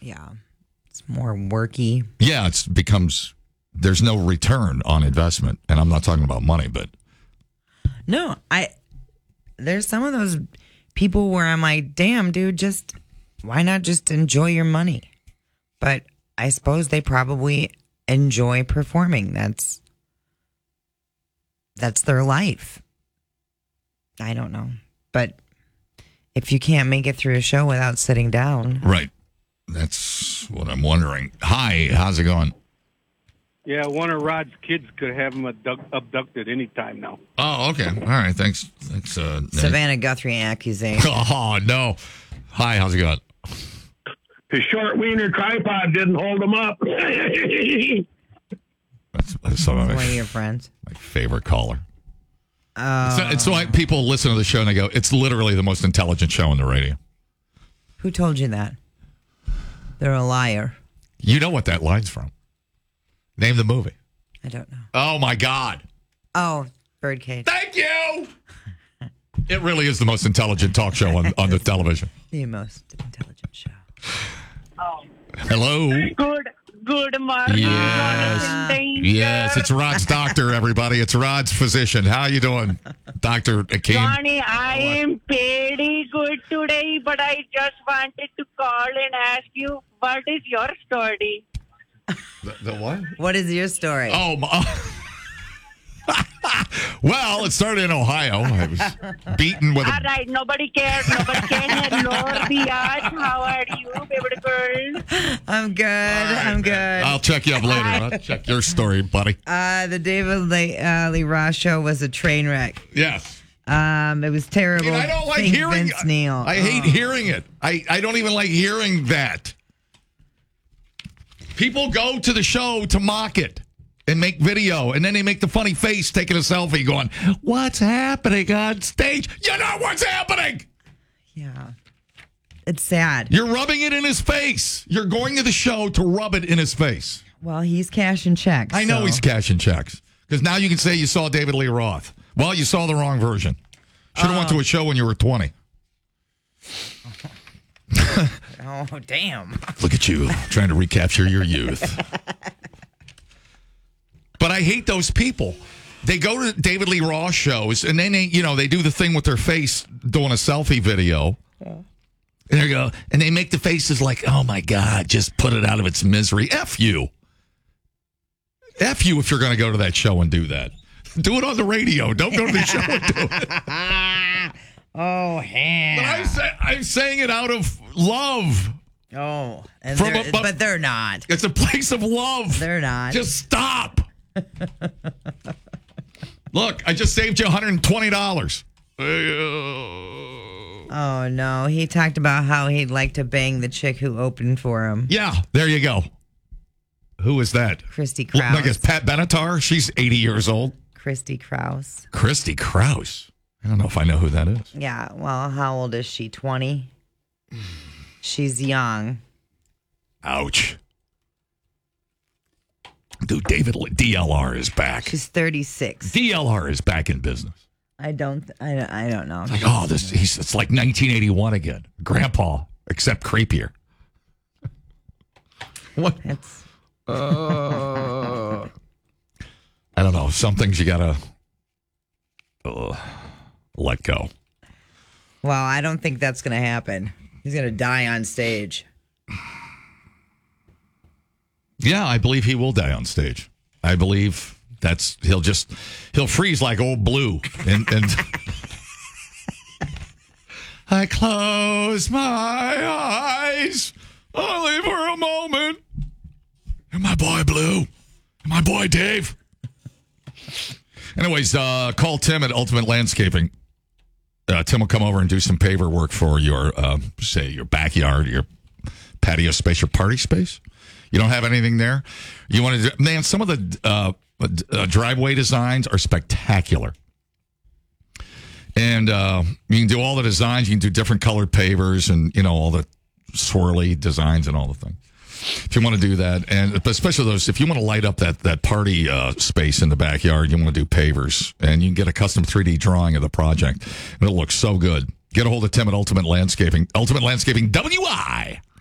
Yeah. It's more worky. Yeah, there's no return on investment. And I'm not talking about money, but. No, there's some of those people where I'm like, damn, dude, why not just enjoy your money? But I suppose they probably enjoy performing. That's their life. I don't know. But if you can't make it through a show without sitting down. Right. That's what I'm wondering. Hi, how's it going? Yeah, one of Rod's kids could have him abducted anytime now. Oh, okay. All right. Thanks. Nate. Savannah Guthrie accusation. Oh, no. Hi, how's it going? His short wiener tripod didn't hold him up. That's some of One of your friends. my favorite caller. It's why people listen to the show and they go, it's literally the most intelligent show on the radio. Who told you that? They're a liar. You know what that line's from. Name the movie. I don't know. Oh, my God. Oh, Birdcage. Thank you. It really is the most intelligent talk show on the television. The most intelligent show. Hello. Good morning. Yes, it's Rod's doctor, everybody. It's Rod's physician. How you doing, Dr. Akeem? Johnny, I am pretty good today, but I just wanted to call and ask you, what is your story? The what? What is your story? Oh, well, it started in Ohio. I was beaten with All right, nobody cares. Nobody can. Hello, Riyadh. How are you, baby girl? I'm good. I'm good. I'll check you up later. I'll check your story, buddy. The David Lee Roth show was a train wreck. Yes. It was terrible. I don't like Thank hearing Vince Neil. I hate hearing it. I don't even like hearing that. People go to the show to mock it and make video, and then they make the funny face taking a selfie going, what's happening on stage? You know what's happening. Yeah. It's sad. You're rubbing it in his face. You're going to the show to rub it in his face. Well, he's cashing checks. I know so. he's cashing checks. Because now you can say you saw David Lee Roth. Well, you saw the wrong version. Should have went to a show when you were 20. Oh, damn. Look at you, trying to recapture your youth. But I hate those people. They go to David Lee Roth shows, and then they do the thing with their face doing a selfie video. Yeah. And they go, and they make the faces like, oh, my God, just put it out of its misery. F you. F you if you're going to go to that show and do that. Do it on the radio. Don't go to the show and do it. Oh, yeah. But I'm saying it out of love. Oh, and but they're not. It's a place of love. They're not. Just stop. Look, I just saved you $120. Oh, no. He talked about how he'd like to bang the chick who opened for him. Yeah, there you go. Who is that? Christy Krause. I guess Pat Benatar. She's 80 years old. Christy Krause. Christy Krause. I don't know if I know who that is. Yeah, well, how old is she? 20? She's young. Ouch. Dude, DLR is back. She's 36. DLR is back in business. I don't know. Like, it's like 1981 again. Grandpa, except creepier. What? It's I don't know. Some things you gotta let go. Well, I don't think that's going to happen. He's going to die on stage. Yeah, I believe he will die on stage. I believe he'll freeze like old Blue. And I close my eyes only for a moment. And my boy Blue. And my boy Dave. Anyways, call Tim at Ultimate Landscaping. Tim will come over and do some paver work for your, say, your backyard, your patio space, your party space. You don't have anything there? You want to do, man, some of the driveway designs are spectacular. And you can do all the designs. You can do different colored pavers and, all the swirly designs and all the things. If you want to do that, but especially those, if you want to light up that party space in the backyard, you want to do pavers, and you can get a custom 3D drawing of the project, and it'll look so good. Get a hold of Tim at Ultimate Landscaping. Ultimate Landscaping, WI.